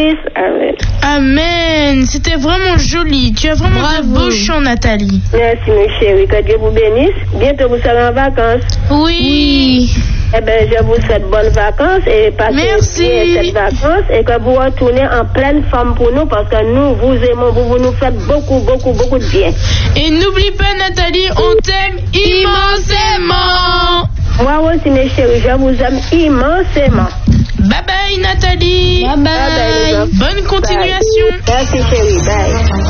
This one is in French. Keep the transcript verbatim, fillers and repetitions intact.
bénisse. Amen. Amen. C'était vraiment joli. Tu as vraiment de beaux chants, Nathalie. Merci, mes chéris. Que Dieu vous bénisse. Bientôt, vous serez en vacances. Oui. Eh bien, je vous souhaite bonnes vacances et passez Merci. bien cette vacances et que vous retournez en pleine forme pour nous parce que nous vous aimons, vous, vous nous faites beaucoup, beaucoup, beaucoup de bien. Et n'oublie pas, Nathalie, on t'aime immensément. Moi aussi, mes chéris, je vous aime immensément. Bye bye, Nathalie. Bye bye. Bye bye. Bonne continuation. Bye. Merci, chérie. Bye.